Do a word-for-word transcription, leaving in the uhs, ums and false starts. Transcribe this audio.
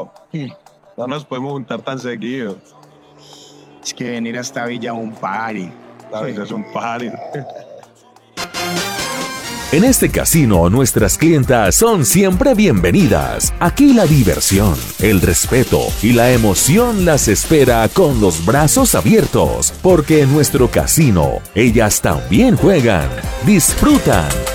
pero no nos podemos juntar tan seguido. Es que venir a esta villa es un party. La vida es un party. En este casino, nuestras clientas son siempre bienvenidas. Aquí la diversión, el respeto y la emoción las espera con los brazos abiertos, porque en nuestro casino, ellas también juegan, disfrutan